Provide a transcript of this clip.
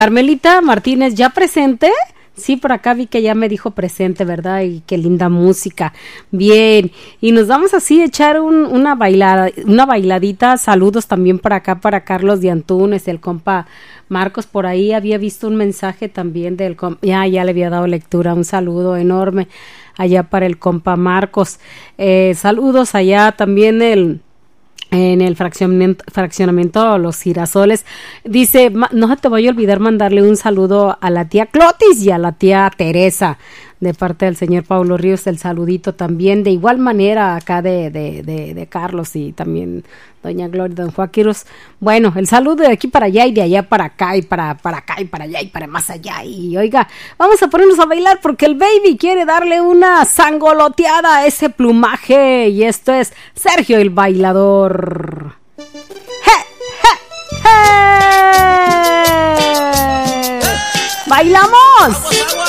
Carmelita Martínez, ¿ya presente? Sí, por acá vi que ya me dijo presente, ¿verdad? Y qué linda música. Bien, y nos vamos así a echar una bailadita. Saludos también por acá para Carlos de Antunes, el compa Marcos. Por ahí había visto un mensaje también del compa, ya le había dado lectura. Un saludo enorme allá para el compa Marcos. Saludos allá también en el fraccionamiento Los Girasoles. Dice, no se te voy a olvidar mandarle un saludo a la tía Clotis y a la tía Teresa, de parte del señor Pablo Ríos, el saludito también, de igual manera acá de Carlos y también doña Gloria, don Joaquiros. Bueno, el saludo de aquí para allá y de allá para acá y para acá y para allá y para más allá. Y oiga, vamos a ponernos a bailar porque el baby quiere darle una sangoloteada a ese plumaje, y esto es Sergio el Bailador. ¡Bailamos!